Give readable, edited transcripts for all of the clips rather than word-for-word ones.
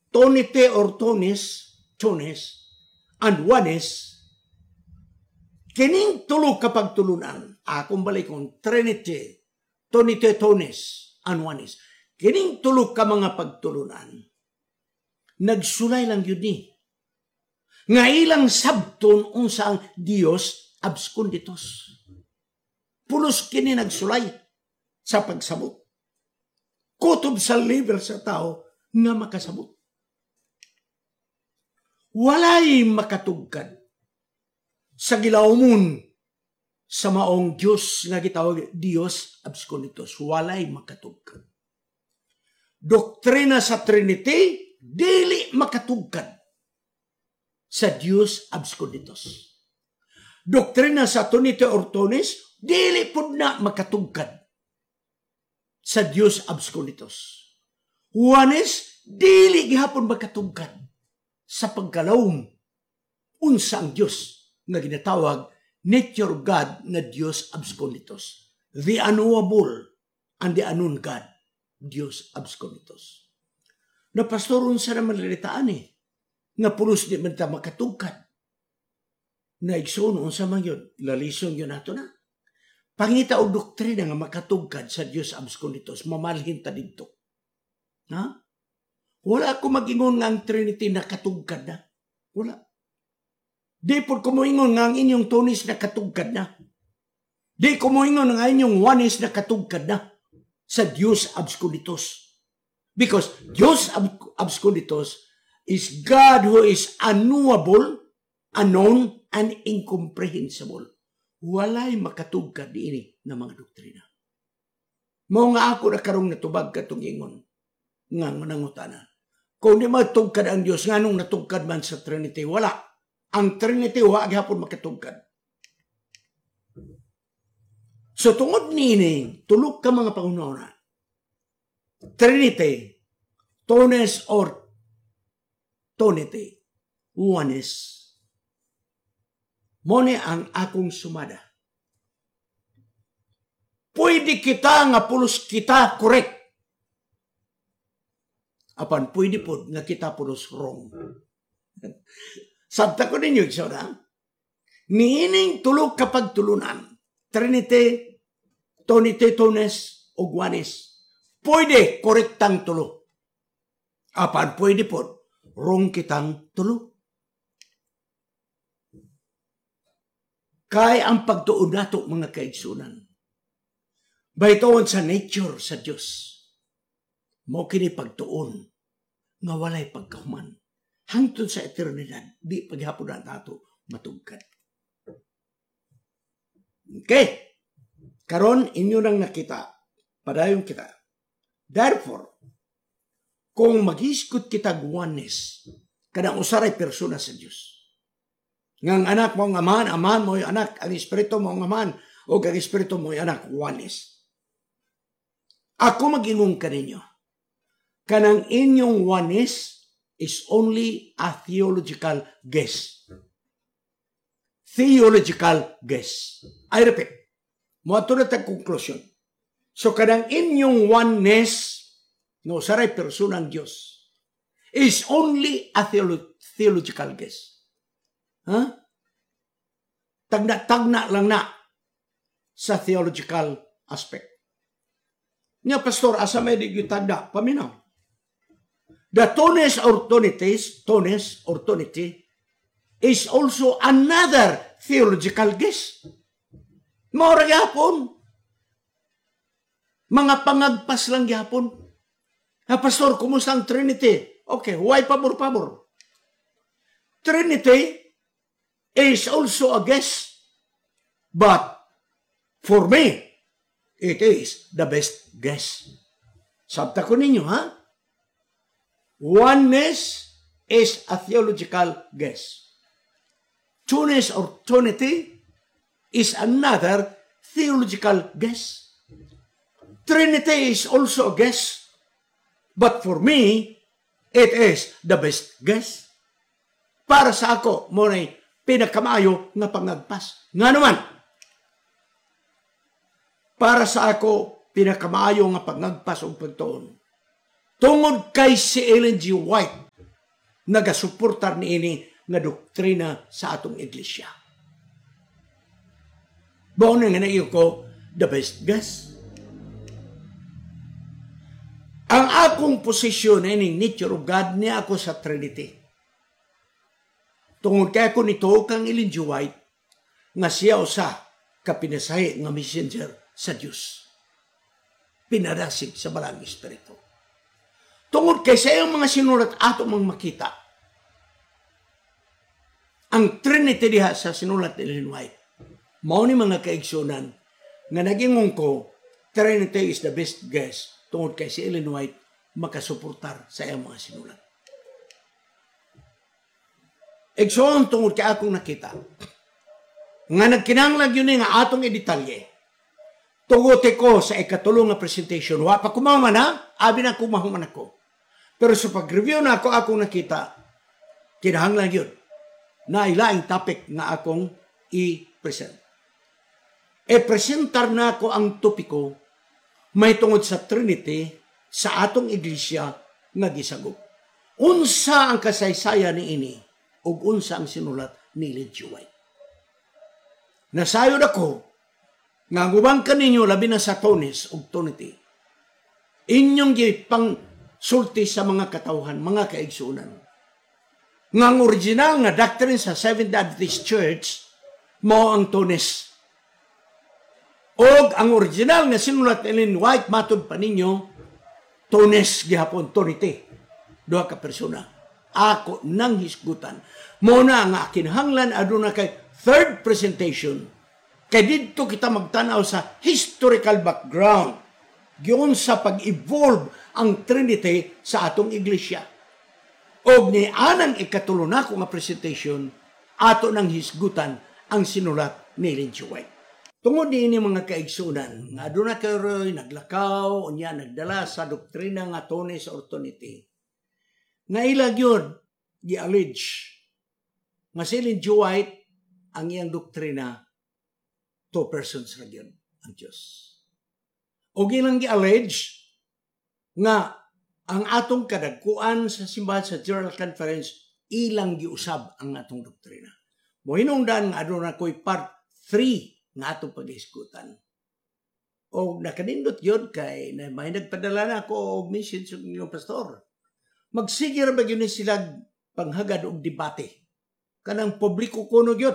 Trinity or tones, and oneness, kining tulo kapag tulunan, akong balikon, Trinity, tones, and oneness, kining tulo ka mga pagtulunan, nagsulay lang yun ni. Nga ilang sabton unsang Dios absconditos. Pulos kini nagsulay sa pagsabot. Kutob sa liver sa tao nga makasabot. Walay makatugkad sa gilawmon sa maong Diyos nga gitawag Dios absconditos. Walay makatugkad. Doktrina sa Trinity, dili makatugkad sa Dios absconditos. Doktrina sa Trinity or tones, dili pud na makatugkad sa Dios absconditos. Oneness, dili gihapon makatugkad sa pagkalawom unsa ang Dios nga ginatawag nature God na Dios absconditos. The unknowable and the unknown God, Dios absconditos. Na pastor unsa naman lilitaan nga pulos di man ta makatugkad. Na igsoon unsa man yun, lalison yun nato na. Pangita o doktrina nga makatugkad sa Dios absconditos, mamalhin ta didto. Ha? Wala ako mag-ingon nga ang Trinity na katugkad na. Wala. Di po ko moingon nga ang inyong tones na katugkad na. Di ko moingon nga inyong oneness na katugkad na sa Dios absconditos. Because Dios absconditos is God who is unknowable, unknown, and incomprehensible. Walay makatugkad diini na mga doktrina. Mao nga ako na karong natubag katong ingon nga nangutana. Kung di matugkad ang Dios, nganong natugkad man sa Trinity? Wala. Ang Trinity wa gyapon makatugkad. So tungod niini, tulog ka mga pangunahon. Trinity, tones or tonity, oneness. Mone ang akong sumada. Pwede kita nga pulos kita correct. Apan pwede po nga kita pulos wrong. Sabta ko ninyo, iksora. Niining tulog kapag tulunan. Trinity, tonity, tones, o oneness. Pwede korektang tulo. Apan pwede po wrong kitang tulo. Kaya ang pagtuon nato mga kaigsunan. Baytoon sa nature sa Diyos. Mo kini pagtuon nga walay pagkahuman. Hangtod sa eternidad, di paghapon na nato matugkad. Okay. Karon inyo nang nakita. Padayon kita. Therefore, kung maghiskot kita oneness, kanang usaray persona sa Diyos. Ngang anak mo ang aman, aman mo yung anak, ang espiritu mo ang aman, o ang espiritu mo yung anak, oneness. Ako mag-ingon ka ninyo. Kanang inyong oneness is only a theological guess. Theological guess. I repeat. Muato na tag conclusion. So kanang inyong oneness, no saray persona ng Diyos, is only a theological guess. Huh? Tagna lang na sa theological aspect. Nya pastor, asa may di tagna? Paminaw. The tones or tonity is also another theological guess. Maura gyapon. Mga pangagpas lang gyapon. Pastor, kumusta ang Trinity? Okay, why pabor-pabor? Trinity is also a guess. But for me, it is the best guess. Sabta ko ninyo, ha? Oneness is a theological guess. Two-ness or trinity is another theological guess. Trinity is also a guess. But for me, it is the best guess. Para sa ako, mo na'y pinakamayo nga pangagpas. Nga naman, para sa ako, pinakamayo nga pangagpas o pagtuon. Tungod kay si Ellen G. White, nagasuportar niini nga doktrina sa atong iglesia. Bao na nga naiyo ko, the best guess. Ang akong posisyon ay ning nature of God niya ako sa Trinity. Tungod kaya ko nito kang Ellen G. White nga siya usa kapinasahi nga messenger sa Diyos. Pinadasig sa Balang Espiritu. Tungod kay sa iyong mga sinulat ato mga makita, ang Trinity diha sa sinulat ni Ellen White, mao ni mga kaigsunan nga nagingong ko, Trinity is the best guess tungod kay si Ellen White makasuportar sa iyong mga sinulat. Igsoon tungod kay akong nakita nga nagkinahanglan yun nga atong idetalye. Tugote ko sa ikatulong nga presentation. Wa pa kumahuman ha? Abi na kumahuman ako. Pero sa pag-review na ako akong nakita, kinahanglan yun na ilaing topic nga akong i-present. Presentar na ako ang topiko may tungod sa Trinity sa atong iglesia nga gisagop. Unsa ang kasaysayan ni ini ug unsa ang sinulat ni Ellen G. White. Nasayod ako nga gubang kaninyo labi na sa Tones ug Trinity. Inyong gipang sulti sa mga katawhan, mga kaigsunan. Nga ang original nga doctrine sa Seventh Adventist Church mao ang Tones. Og ang original nga sinulat ni Ellen White matud pa ninyo Tones gihapon Trinity. Duha ka persona. Ako nang hisgutan. Muna nga kinahanglan aduna kay third presentation. Kay dito kita magtanaw sa historical background. Giyon sa pag-evolve ang Trinity sa atong iglesia. Og ni anang ikatulo na ko nga presentation, ato nang hisgutan ang sinulat ni Ellen G. White. Tungod niini mga kaigsunan, nga aduna kayo'y naglakaw, unya nagdala sa doktrina nga Tones or Trinity. Nga ilag yun, gi-allege, nga si Ellen G. White, ang iyang doktrina, two persons ra gyud ang Diyos. O gilang gi-allege, nga ang atong kadagkuan sa simbahan sa General Conference, ilang giusab ang atong doktrina. Mohinungdan nga aduna ko'y part 3 nga atong pag-iskutan. O nakanindot yun kay na may nagpadala na ako og message sa inyong pastor. Magsigir ba yun sila panghagad og debate? Kanang publiko kuno yun.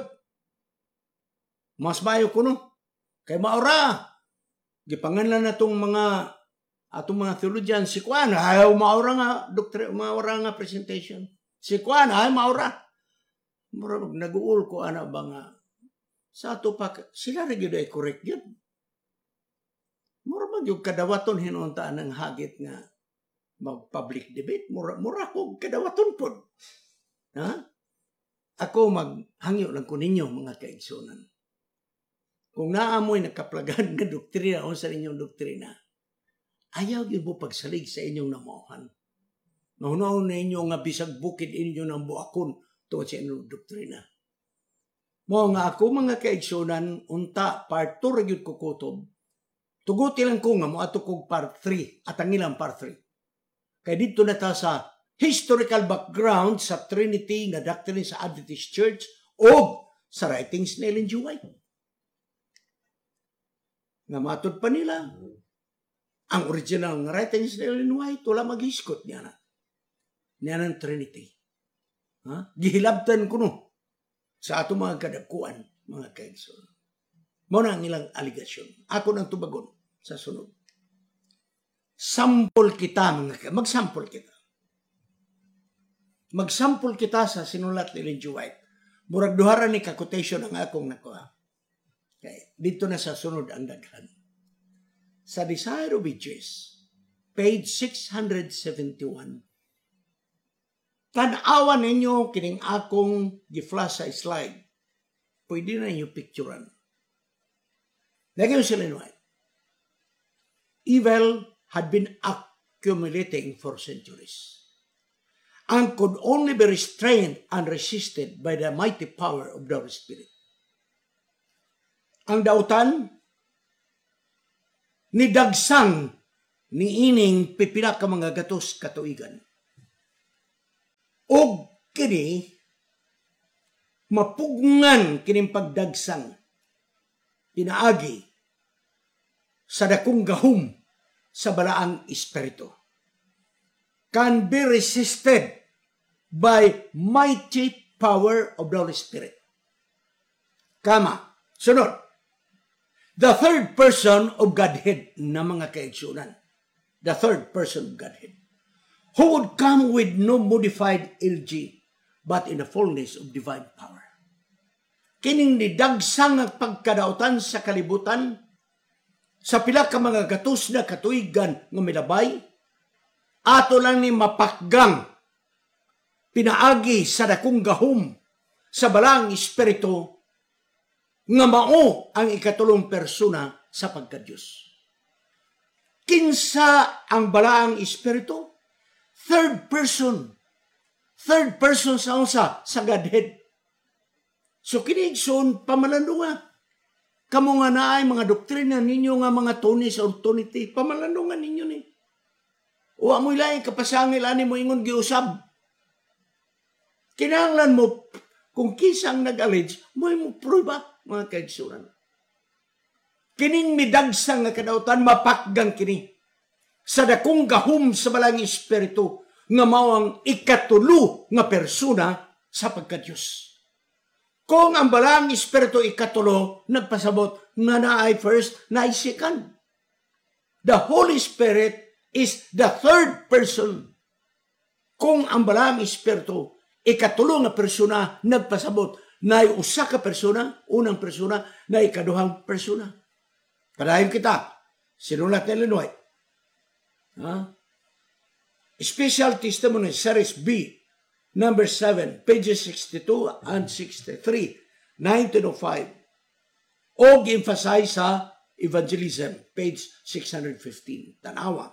Mas mayo kuno. Kay maura. Gipanganlan na itong atong mga theologian, si Kwan, ayaw maura nga, maura nga presentation. Si Kwan, ayaw maura. Nag-uul ko, ano ba nga, sa ato pa, sila rin yun ay correct yun. Mura mag yung kadawaton hinuntaan ng hagit nga mag-public debate. Mura ko kadawaton po. Ha? Ako maghangyo lang ko ninyo mga kaigsunan. Kung naamoy nakaplagan nga doktrina o sa inyong doktrina, ayaw yun mo pagsalig sa inyong namuhan. Naunaon na inyo nga bisag bukid inyo ng buakon tungkol sa inyong doktrina. Mo nga ako mga kaigsunan, unta part 2 ragyod ko kutob. Tuguti lang ko nga mo ato kog part 3 at ang ilang part 3. Kaya dito na ta sa historical background sa Trinity nga doctrine sa Adventist Church o sa writings ni Ellen G. White. Nga matod pa nila, ang original nga writings ni Ellen White, wala mag-iskot niya na. Niya ng Trinity. Ha? Gihilabtan ko no sa ato mga kadagkuan, mga kaigsoon. Muna ang ilang aligasyon. Ako nang tubagon sa sunod. Sample kita, mag-sample kita. Mag-sample kita sa sinulat ni Ellen G. White. Murag duharan ni ka-quotation ang akong nakuha. Okay. Dito na sa sunod ang daghan. Sa Desire of Ages, page 671, tanawan ninyo kining akong gi-flash sa slide. Pwede na ninyo picturean. Lagyan sila White. Evil had been accumulating for centuries and could only be restrained and resisted by the mighty power of the Holy Spirit. Ang dautan, nidagsang ni ining pipila ka mga gatos katuigan. Og kini mapugngan kining pagdagsang pinaagi sa dakong gahom sa balaang espiritu. Can be resisted by mighty power of the Holy Spirit. Kama. Sunod. The third person of Godhead na mga kaigsunan. The third person of Godhead. Who would come with no modified LG, but in the fullness of divine power. Kining nidagsang ang pagkadautan sa kalibutan, sa pila ka mga gatos na katuigan nga milabay, ato lang ni mapakgang pinaagi sa dakong gahom sa balang espiritu nga mao ang ikatulong persona sa pagka-Diyos. Kinsa ang balaang espiritu? Third person. Third person sa unsa? Sa Godhead. So kinigson pamalandunga. Kamo nga naay mga doktrina ninyo nga mga tunis or tunity, pamalandungan ninyo ni. O amoy laing kapasangil ani mo ingon giusab. Kinahanglan mo kung kisang nag-allege, mo prueba mga kaigsunan. Kining midagsang nga kadautan mapakgang kini sa dakong gahom sa balang espiritu nga mao ang ikatulo nga persona sa pagka-Diyos. Kung ang balang espiritu ikatulo nagpasabot nga naay first, naay second. The Holy Spirit is the third person. Kung ang balang espiritu ikatulo nga persona nagpasabot naay usa ka persona, unang persona, naay ikaduhang persona. Padayon kita, sinulat ni Illinois. Special Testimony, Series B, number 7, pages 62 and 63, 1905. O emphasize sa Evangelism, page 615. Tanawa.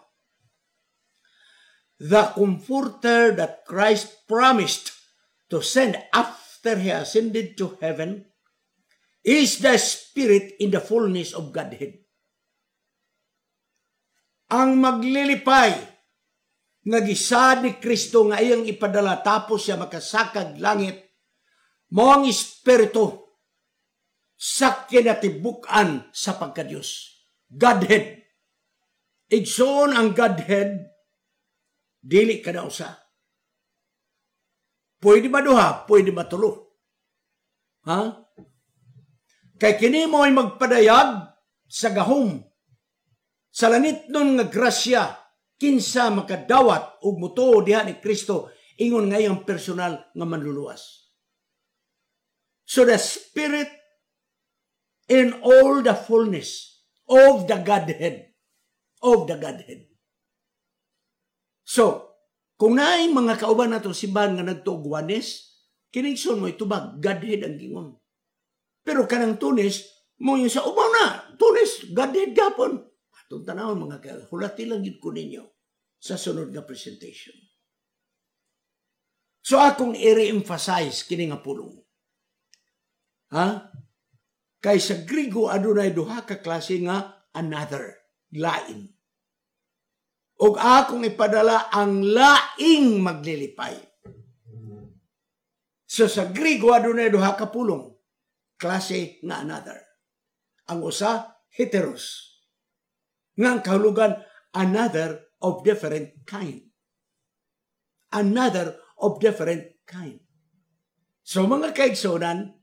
The Comforter that Christ promised to send after He ascended to heaven is the Spirit in the fullness of Godhead. Ang maglilipay nga gisad ni Kristo nga iyang ipadala tapos siya makasakag langit, mao ang Espiritu sa kinatibuk-an sa pagka-Diyos. Godhead. Igsoon ang Godhead, dili ka na usa. Pwede maduha, pwede matulo. Kay kini mo ay magpadayag sa gahom, sa langit nun nga grasya, kinsa makadawat og mutuo diha ni Kristo ingon ngayong personal nga manluluwas. So the Spirit in all the fullness of the Godhead. Of the Godhead. So, kung naay mga kauban nato simbahan nga nagtuogwanes, kinigson mo itubag, Godhead ang gingon. Pero kanang tunis, mo yung sa umaw na, tunis, Godhead gapon. Itong tanawon mga kaya, hulati lang yun ko ninyo sa sunod nga presentation. So akong i-re-emphasize kini nga pulong. Kay sa Grigo, adunay duha ka klase nga another, lain. O akong ipadala ang laing maglilipay. So sa Grigo, adunay duha ka pulong, klase nga another. Ang usa, heteros. Nga ang kahulugan, another of different kind. Another of different kind. So mga kaigsonan,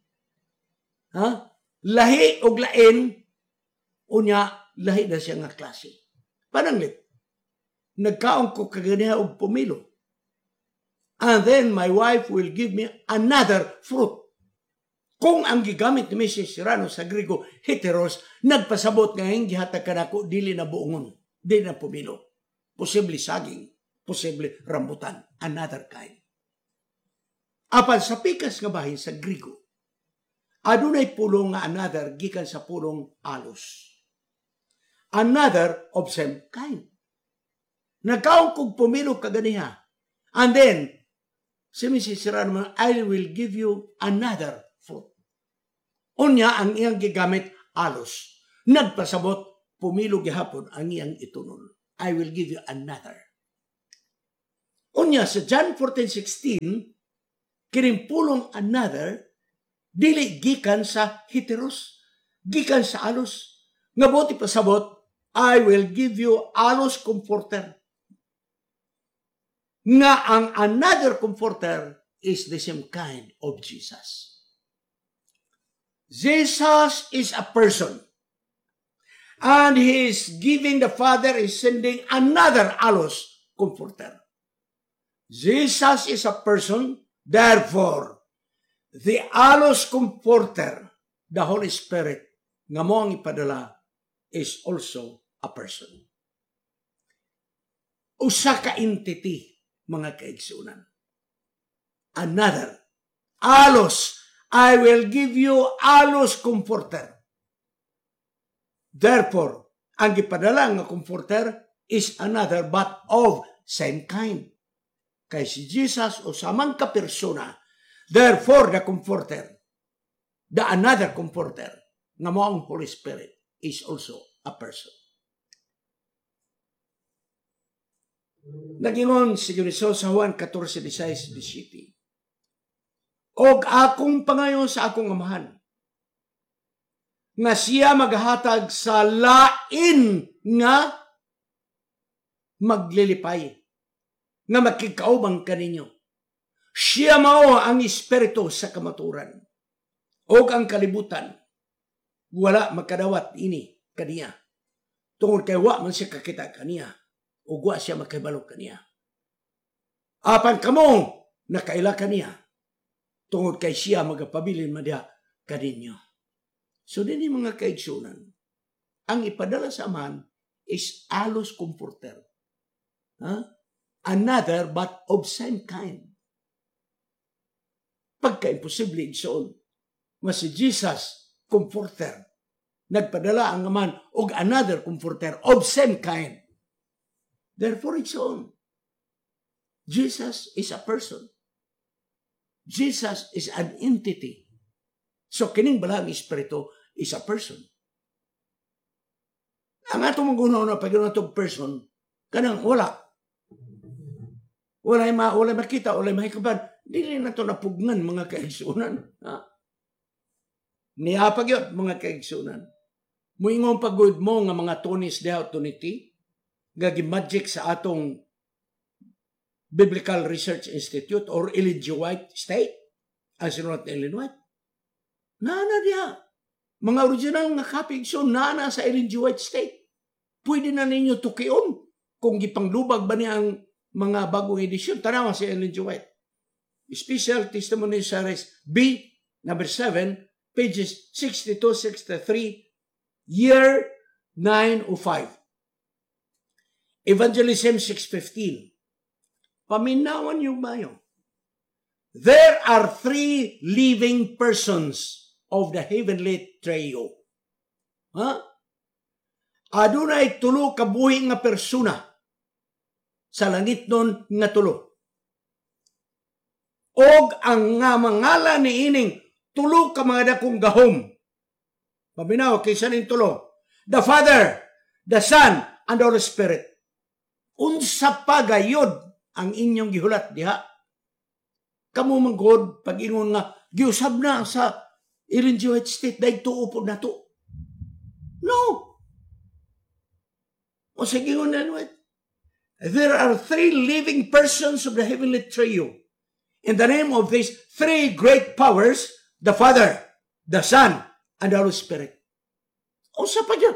lahi o lain, unya, lahi na siya nga klase. Pananglit, nagkaon ko kaganiha og pumilo. And then my wife will give me another fruit. Kung ang gigamit ni Mrs. Serrano sa Grigo, heteros, nagpasabot nga yung gihatag ka na ko, dili na buongon, dili na pumilo. Posible saging, posible rambutan, another kind. Apan sa pikas nga bahin sa Grigo, adunay pulong nga another gikan sa pulong alos. Another of same kind. Nagkaon kog pumilo kaganiha. And then, si Mrs. Serrano, I will give you another fruit. Unya ang iyang gigamit alos. Nagpasabot, pumilo gihapon ang iyang itunol. I will give you another. Unya sa John 14:16, kining pulong another, dili gikan sa heteros, gikan sa alos. Nga buti pasabot, I will give you alos comforter. Nga ang another comforter is the same kind of Jesus. Jesus is a person. And He is giving, the Father is sending another alos comforter. Jesus is a person, therefore, the alos comforter, the Holy Spirit, nga mo ang ipadala, is also a person. Usa ka entity, mga kaigsunan. Another, alos, I will give you alos comforter. Therefore, ang ipadala nga comforter is another but of same kind. Kay si Jesus o samang ka persona, therefore the comforter, the another comforter, nga mo ang Holy Spirit, is also a person. Nagingon si Hesus sa Juan 14:16-17. Og akong pangayon sa akong amahan, nga siya maghatag sa lain nga maglilipay, nga makikaubang kaninyo. Siya mao ang espiritu sa kamaturan, og ang kalibutan, wala makadawat ini kaniya. Tungod kay wa man siya kakita kaniya, o wa siya makibalo kaniya. Apan kamo nakaila kaniya, tungod kay siya magapabilin madya kaninyo. So din mga kaigsunan, ang ipadala sa amahan is alos comforter. Another but of same kind. Pagka-imposible igsoon, mas si Jesus comforter, nagpadala ang amahan og another comforter of same kind. Therefore, igsoon, Jesus is a person. Jesus is an entity. So kining balang espiritu is a person. Ang atong magunaw na pag-iwan itong person, kanang wala. Wala makita, wala mahikaban. Dili na ito napugnan, mga kaigsunan. Niyapag yun, mga kaigsunan. Muingong pagod mo nga mga tunis diha tuniti, gagi-magic sa atong Biblical Research Institute or Ellen G. White State, ang sinulat ni Ellen White. Nana diha. Mga original nga copy, so nana sa Ellen G. White State. Pwede na ninyo tukion kung gipanglubag ba niya ang mga bagong edisyon. Tanawa si Ellen G. White. Special Testimony Series B, number 7, pages 62-63, year 905. Evangelism 6:15. Paminawan yung bayo. There are 3 living persons of the heavenly trio. Adunay tulo ka buhi nga persona sa langit nun nga tulo. Og ang nga mangala ni ining tulo ka mga dakong gahom. Paminaw kaysa ning tulo. The Father, the Son, and the Holy Spirit. Unsa pa gayod ang inyong gihulat diha? Kamu manggod pag-ingon nga giusab na sa Ellen G. White State dahil tuo po na to. No. O sige nga na, there are 3 living persons of the heavenly trio. In the name of these 3 great powers, the Father, the Son, and the Holy Spirit. O sa pa dyan?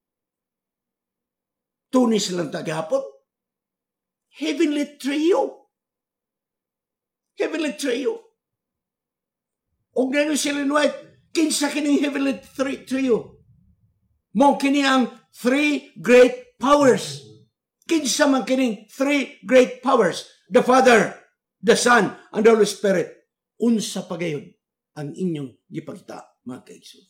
Tunis lang tagapon. Heavenly trio. Heavenly trio. Og na sila White, kinsa kining heavenly trio. Mo kini ang 3 great powers. Kinsa man kining 3 great powers. The Father, the Son, and the Holy Spirit. Unsa pagayon ang inyong gipakita, mga kaigsoon.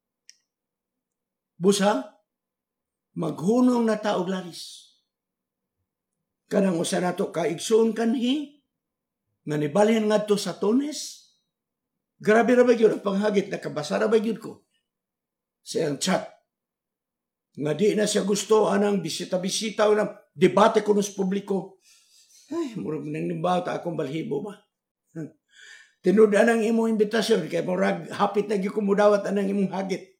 Busa, maghunong na taog lalis. Kanang usa nato kaigsoon kanhi, nga nibalhin nga to sa Tunis. Grabe ra ba yun ang panghagit, nakabasa ra ba yun ko sa iyang chat. Nga di na siya gusto anang bisita-bisita o ng debate ko sa publiko. Ay, murag nang nimbaw ta akong balhibo ba. Tinudan ang imong imbitasyon, kaya murag hapit na gyud kumudawat anang imong hagit.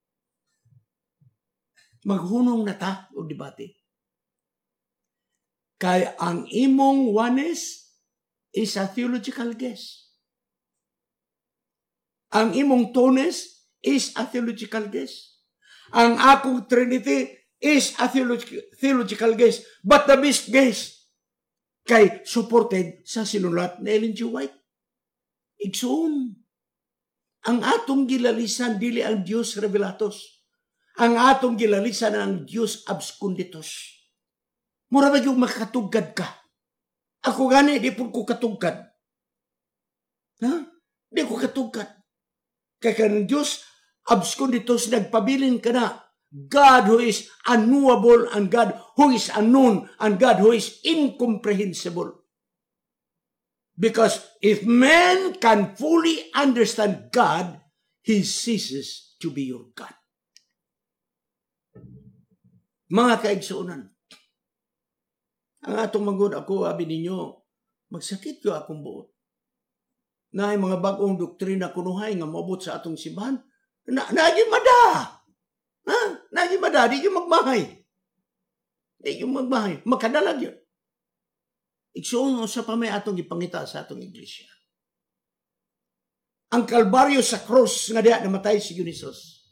Maghunong na ta o debate. Kaya ang imong oneness is a theological guess. Ang imong two-ness is a theological guess. Ang akong Trinity is a theological guess. But the best guess kay supported sa sinulat ni Ellen G. White. Igsoon. Ang atong gilalisan dili ang Dios revelatos. Ang atong gilalisan ang Dios absconditus. Mura ba yung makatugad ka? Ako gani, di po ko katugad. Ha? Di ko katugad. Kaya kanang Dios absconditus nagpabilin ka na. God who is unknowable and God who is unknown and God who is incomprehensible. Because if man can fully understand God, he ceases to be your God. Mga kaigsuunan, ang atong manggod ako, abi ninyo, magsakit ko akong buot. Na mga bagong doktrina kunuhay nga mabot sa atong simbahan, naging mada. Ha? Naging mada, di yung magmahay. Di yung magmahay. Makadalag yun. Igsuon sa pa may atong ipangita sa atong iglesia. Ang kalbaryo sa cross nga diya namatay si Dionysus.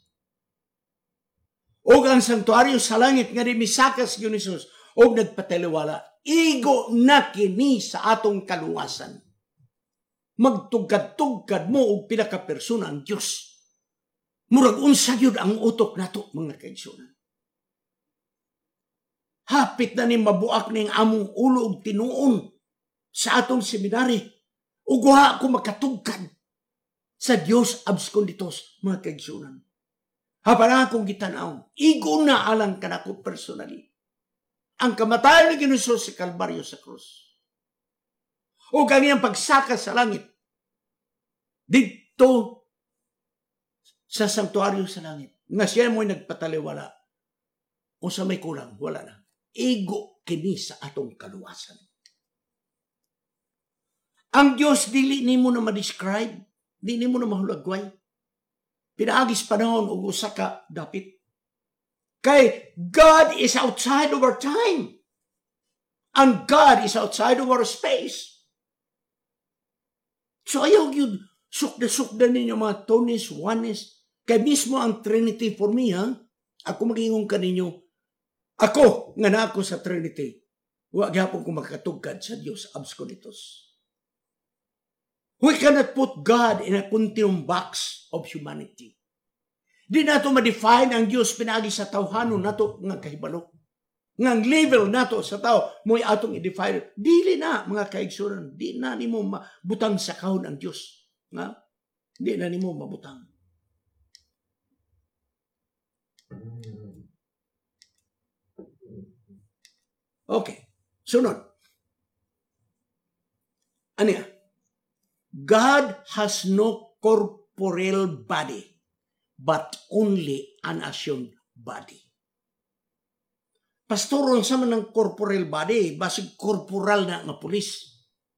O ang santuaryo sa langit nga di misaka si Dionysus. O nagpataliwala. Igo na kini sa atong kaluwasan. Magtugad-tugad mo o pinakapersona ang Diyos. Murag unsa yun ang utok nato mga kaigsunan. Hapit na ni mabuak ning among ulo og tinuon sa atong seminary. Uguha ako makatugkad sa Dios absconditus, mga kaigsunan. Hapana akong gitanaw, igo na alang kanako personally. Ang kamatayan ni Dionysus sa Kalbaryo sa krus. O ganyan pagsaka sa langit. Dito sa sanktuaryo sa langit. Nga siya mo'y nagpataliwala. O sa may kulang, wala na. Igo kini sa atong kaluwasan. Ang Diyos dili nimo na ma-describe, dili nimo na mahulagway. Pinaagis panahon og usa ka dapit. Kay God is outside of our time. And God is outside of our space. So ayaw yun, sukda-sukda ninyo mga two-ness, oneness. Kay mismo ang Trinity for me, ha? Ako mag-ingong ka ninyo. Ako, nga na ako sa Trinity. Huwag hapon ko makatugkad sa Diyos absconditus. We cannot put God in a continuum box of humanity. Di nato ma-define ang Diyos pinagi sa tawhanon nato nga kahibalo. Ngang level nato sa tao, mo'y atong i-define. Dili na, mga kaigsuran. Di na ni mo mabutang sa kahon ang Diyos. Nga? Di na ni mo mabutang. Okay. Sunod. Ano yan? God has no corporeal body, but only an assumed body. Pastoron sa man ng corporeal body, basig corporal na nga pulis.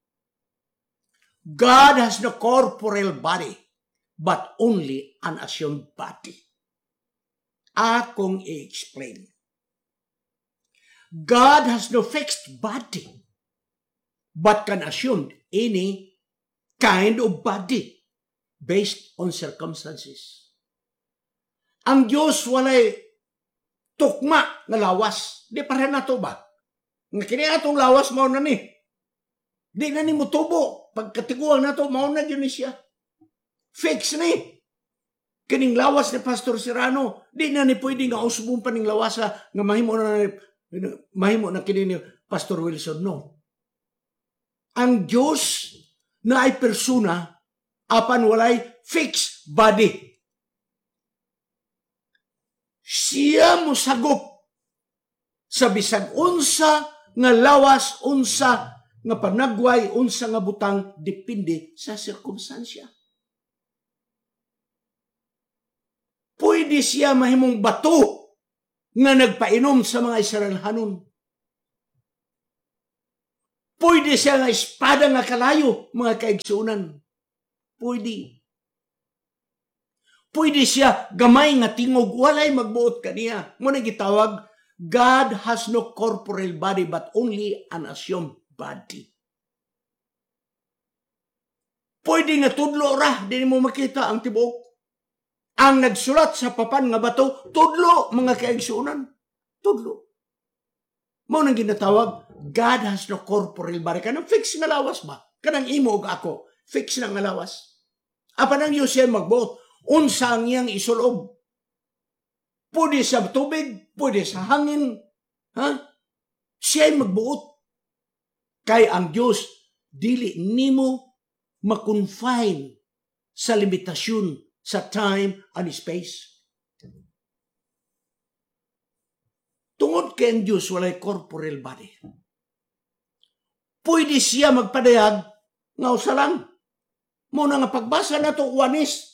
God has no corporeal body, but only an assumed body. Akong i-explain. God has no fixed body, but can assume any kind of body based on circumstances. Ang Diyos walay tukma na lawas. Di pareha na to ba? Nga kini atong lawas mao na ni. Di na ni mo tubo. Pagkatiguang na to, mao na yun siya. Fix ni. Kining lawas ni Pastor Serrano, di na ni pwede nga usbong pa ning lawasa nga mahimo na kini ni Pastor Wilson. No. Ang Diyos na ay persona apan walay fixed body. Siya mo sagop sa bisag unsa nga lawas, unsa nga panagway, unsa nga butang, depende sa sirkumstansya. Pwede siya mahimong bato nga nagpainom sa mga Israelhanon. Pwede siya nga espada nga kalayo, mga kaigsunan. Pwede. Pwede siya gamay nga tingog, walay magbuot kaniya. Muna gitawag, God has no corporeal body but only an assumed body. Pwede nga tudlo ra, di mo makita ang tibuok. Ang nagsulat sa papan nga bato, tudlo mga kaigsunan. Tudlo. Muna ginatawag, God has no corporeal body. Kanang fix nga lawas ba? Kanang imo og ako, fix na nga lawas. Apa nang Diyos siya magbuot? Unsa ang iyang isulob. Pwede sa tubig, pwede sa hangin. Siya magbuot. Kay ang Diyos, dili nimo makonfine sa limitasyon sa time and space. Tungod kay ang Diyos, walay corporeal body. Pwede siya magpadayag, nga usa lang. Muna nga pagbasa na ito, wanis.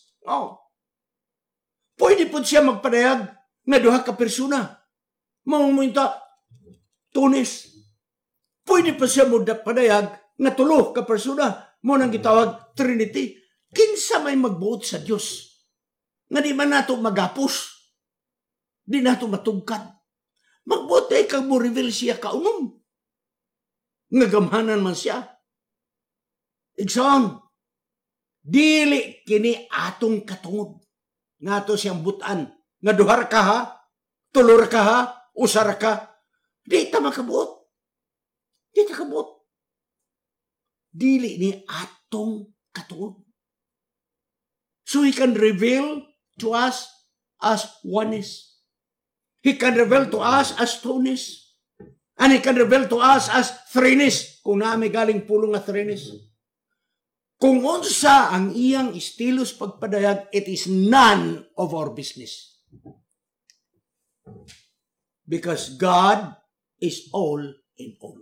Pwede po siya magpadayag nga duha ka persona. Mamunta, tunis. Pwede pa siya magpadayag nga tulo ka persona. Munang gitawag Trinity. Kinsa may magbuot sa Diyos. Nga di man nato magapos. Di nato matugkad. Magbuot ay kag mo reveal siya kaunom. Nga gamhanan man siya. Igsoon. Dili kini atong katungod. Nga to siyang butan. Nga duhar ka ha, tulor ka ha, usar ka. Di ta makabuot. Di ta kabuot. Dili ni atong katungod. So He can reveal to us as oneness. He can reveal to us as two-ness. And He can reveal to us as threeness. Kung naami galing pulong nga threeness. Kung unsa ang iyang estilos pagpadayag, it is none of our business. Because God is all in all.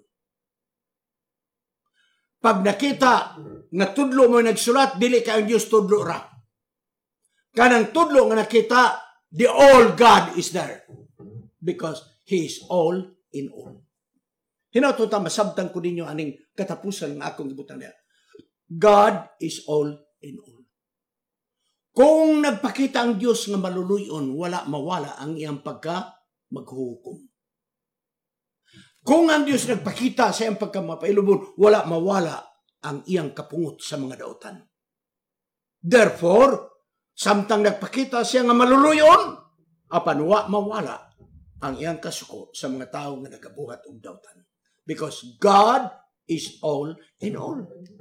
Pag nakita nga tudlo mo nagsulat, dili ka ang Diyos tudlo ra. Kanang tudlo nga nakita, the all God is there. Because He is all in all. Hinaututa, masabtan ko ninyo aning katapusan ng akong gibutan niya. God is all in all. Kung nagpakita ang Diyos nga maluluyon, wala mawala ang iyang maghuhukom. Kung ang Diyos nagpakita sa iyang pagkamapailubon, wala mawala ang iyang kapungot sa mga dautan. Therefore, samtang nagpakita siya nga maluluyon, apan wa mawala ang iyang kasuko sa mga tao nga nagabuhat og dautan. Because God is all in all.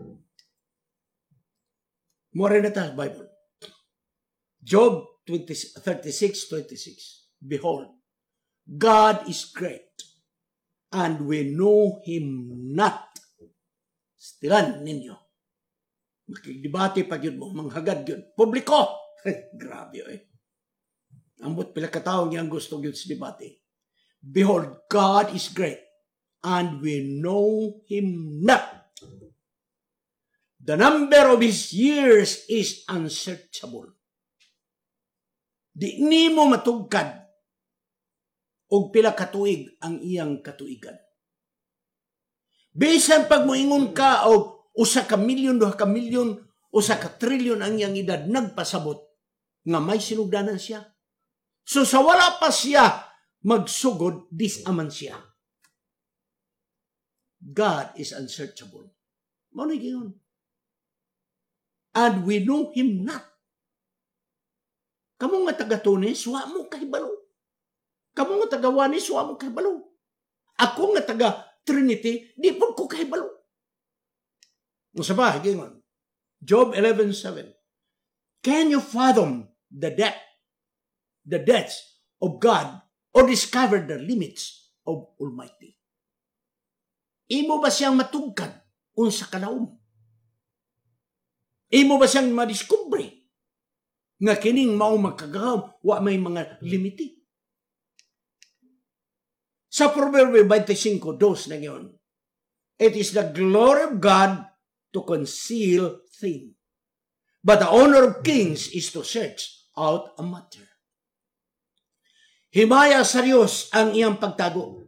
More na tayo, Bible. Job 36:26. Behold, God is great, and we know Him not. Stilan ninyo. Makigdebate pag yun mo, manghagad yun. Publiko! Grabe yun. Ambot pila kataong yang gusto yun sa debate. Behold, God is great, and we know Him not. The number of His years is unsearchable. Di nimo matugkad og pila katuig ang iyang katuigan. Bisan pag moingon ka og 1 ka milyon, 2 ka milyon, 1 ka trilyon ang iyang edad, nagpasabot nga may sinugdanan siya. So sa wala pa siya magsugod, disaman siya. God is unsearchable. Mao ni giyon. And we know Him not. Kamu nga taga-Tunis, wa mo kahibalo. Kamu nga taga-Wanis, wa mo kahibalo. Ako nga taga-Trinity, di po ko kahibalo. Masaba, gingon. Job 11:7. Can you fathom the depths of God or discover the limits of Almighty? Imo ba siyang matugkad unsa kalawom? Imo ba siyang madiskubre nga kining mao magkagahom, wa may mga limiti? Sa Proverbio 25:2 na ngayon, it is the glory of God to conceal things, but the honor of kings is to search out a matter. Himaya sa Diyos ang iyang pagtago.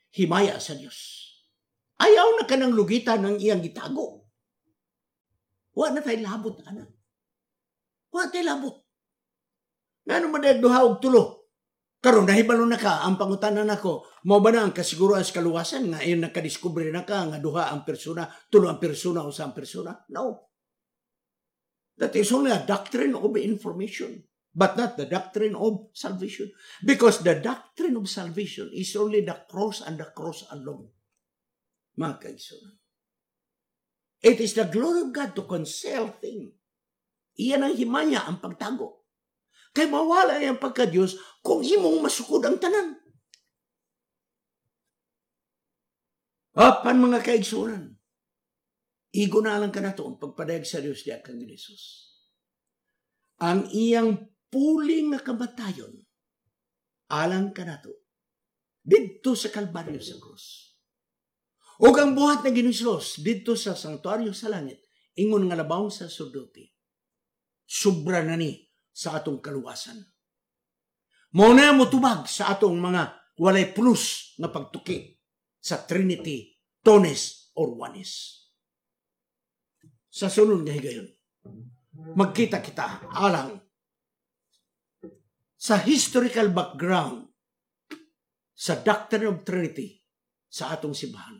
Himaya sa Diyos. Ayaw na ka ng lugitan ng iyang gitago. Wa na tayo labot, anak. Wa tayo labot. Nga naman dahil duha og tulo. Karon nahibalo na ka, ang pangutanan nako, mao ba na ang kasiguruan sa kaluwasan nga ayon nakadiskubre na ka nga duha ang persona, tulo ang persona o sa ang persona? No. That is only a doctrine of information, but not the doctrine of salvation. Because the doctrine of salvation is only the cross and the cross alone. Mga kaigsunan. It is the glory of God to conceal things. Iyan ang himaya, ang pagtago. Kay mawala yung pagka-Diyos kung imong masukod ang tanan. Apan mga kaigsunan, igo na lang ka na ito ang pagpadayag sa Diyos di akang Jesus. Ang iyang puling nga kamatayon, alang ka na ito, dito sa Kalbaryo sa krus. O ang buhat na Ginisos, dito sa sanktuaryo sa langit, ingon nga labaw sa sudoti, sobra na ni sa atong kaluwasan. Mao na mo tubag sa atong mga walay plus na pagtuki sa Trinity, Tones, or Oneness. Sa sunod nga higayon, magkita kita alang sa historical background sa Doctrine of Trinity sa atong simbahan.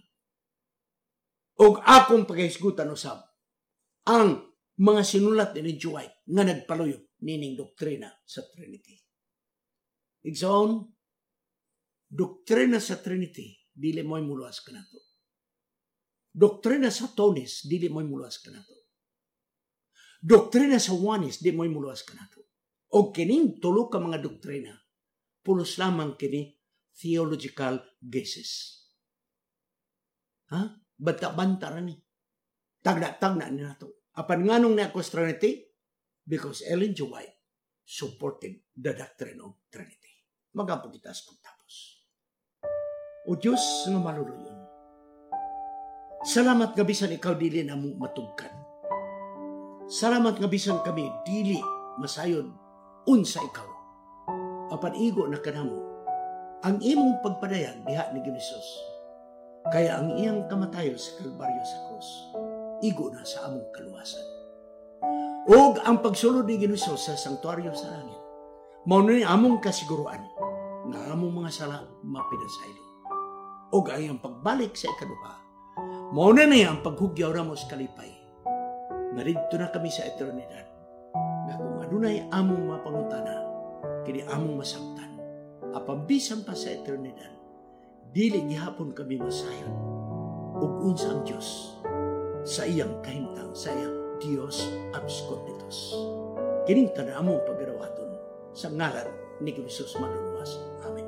O akong paghisgutan usab ang mga sinulat ni G. White nga nagpaluyo nining doktrina sa Trinity. Igsoon, doktrina sa Trinity, dili mo'y muluas ka na to. Doktrina sa Tones, dili mo'y muluas ka na to. Doktrina sa Oneness, di mo'y muluas ka na to. O kining tulo ka mga doktrina, pulos lamang kini theological guesses. Ha? Banta-banta na ni. Tagna-tagna ni na to. Apan nganong na ako sa Trinity? Because Ellen G. White supported the doctrine of Trinity. Magapo kita sa pagtapos. O Diyos nga maluluyon, salamat nga bisan ikaw dili na mo matugkan. Salamat nga bisan kami dili masayon unsa ikaw. Apan igo na kanamo ang imong pagpadayag diha ni Ginisos. Kaya ang iyang kamatayon sa Kalbaryo sa krus, igo na sa among kaluwasan. O ang pagsulod ni Ginisos sa sanktuaryo sa langit, mao ni among kasiguruan nga among mga sala mapinasaylo. O ang pagbalik sa ikaduha, mao na ang paghugyaw ramo sa kalipay. Naridto na kami sa eternidad. Na kung adunay among mapangutana, kini among masabtan, apabisan pa sa eternidad, dili gihapon kami masayon. Ug unsa ang Dios sa iyang kahimtang, sa iyang Dios absconditus. Kining tanan among pagarawaton sa ngalan ni Jesus manuluwas. Amen.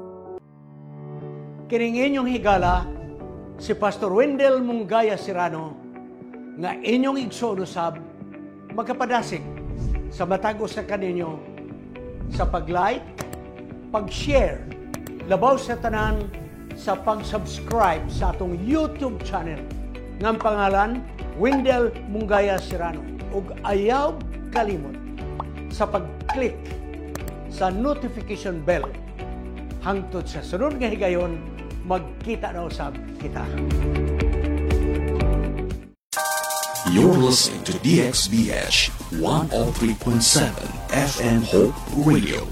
Kining inyong higala si Pastor Wendell Mungaya Serrano nga inyong igsoon usab magkapadasig sa matag sa kaninyo sa pag-like, pag-share, labaw sa tanan sa pag-subscribe sa atong YouTube channel ng pangalan Wendell Mungaya Serrano. Ug ayaw kalimot sa pag-click sa notification bell. Hangtod sa sunod nga higayon, magkita na usab kita. You're listening to DXBH 103.7 FM Hope Radio.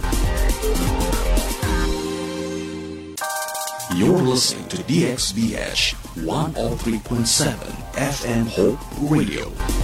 You're listening to DXBH 103.7 FM Hope Radio.